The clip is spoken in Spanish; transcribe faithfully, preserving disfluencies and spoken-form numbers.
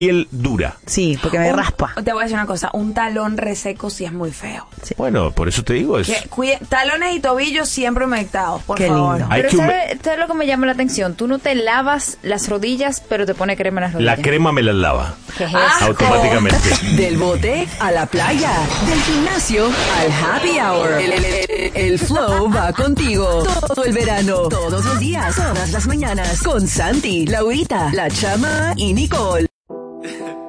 piel dura. Sí, porque me Un- raspa. Te voy a decir una cosa, un talón reseco sí es muy feo. Bueno, por eso te digo, es... Que cuide- talones y tobillos siempre humectados, por Qué favor. lindo. Hay Pero que hume- ¿sabes ¿sabes lo que me llama la atención? Tú no te lavas las rodillas, pero te pone crema en las rodillas. La crema me la lava ¿Qué es Ah. eso? automáticamente. Del bote a la playa, del gimnasio al happy hour. El, el- el- el flow va contigo todo el verano, todos los días, todas las mañanas, con Santi, Laurita, La Chama y Nicole.